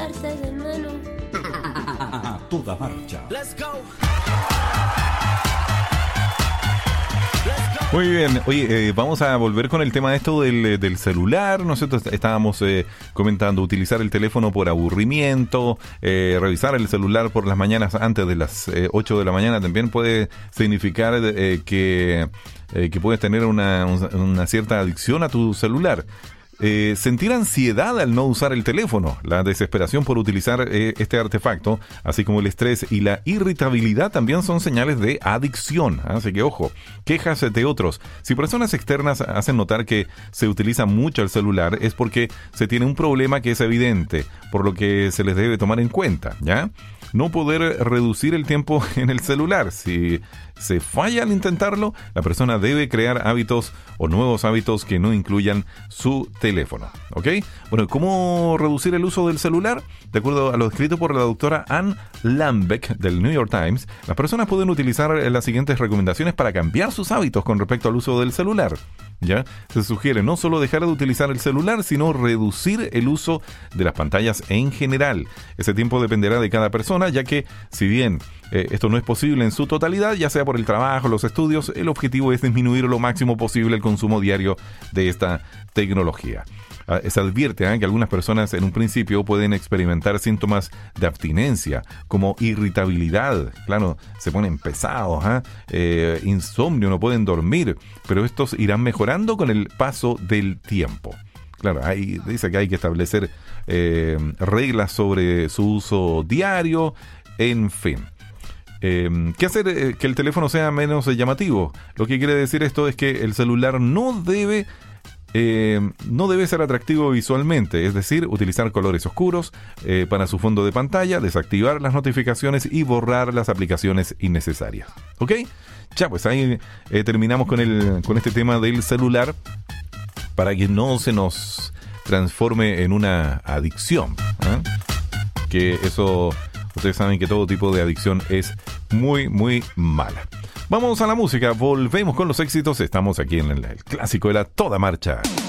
darte de menos. A toda marcha. Let's go. Muy bien, oye, vamos a volver con el tema de esto del celular. Nosotros estábamos comentando utilizar el teléfono por aburrimiento, revisar el celular por las mañanas antes de las 8 de la mañana también puede significar que puedes tener una cierta adicción a tu celular. Sentir ansiedad al no usar el teléfono, la desesperación por utilizar este artefacto, así como el estrés y la irritabilidad también son señales de adicción. Así que ojo, quejas de otros. Si personas externas hacen notar que se utiliza mucho el celular, es porque se tiene un problema que es evidente, por lo que se les debe tomar en cuenta, ¿ya? No poder reducir el tiempo en el celular. Si se falla al intentarlo, la persona debe crear hábitos o nuevos hábitos que no incluyan su teléfono. ¿Ok? Bueno, ¿cómo reducir el uso del celular? De acuerdo a lo escrito por la doctora Anne Lambeck del New York Times, las personas pueden utilizar las siguientes recomendaciones para cambiar sus hábitos con respecto al uso del celular. ¿Ya? Se sugiere no solo dejar de utilizar el celular, sino reducir el uso de las pantallas en general. Ese tiempo dependerá de cada persona, ya que si bien esto no es posible en su totalidad, ya sea por el trabajo o los estudios, el objetivo es disminuir lo máximo posible el consumo diario de esta tecnología. Se advierte que algunas personas en un principio pueden experimentar síntomas de abstinencia, como irritabilidad, claro, se ponen pesados, insomnio, no pueden dormir, pero estos irán mejorando con el paso del tiempo. Claro, ahí dice que hay que establecer reglas sobre su uso diario, en fin. ¿Qué hacer que el teléfono sea menos llamativo? Lo que quiere decir esto es que el celular no debe ser atractivo visualmente, es decir, utilizar colores oscuros para su fondo de pantalla, desactivar las notificaciones y borrar las aplicaciones innecesarias. ¿Ok? Ya, pues ahí terminamos con este tema del celular para que no se nos transforme en una adicción. Que eso, ustedes saben que todo tipo de adicción es muy, muy mala. Vamos a la música, volvemos con los éxitos. Estamos aquí en el clásico de la Toda Marcha.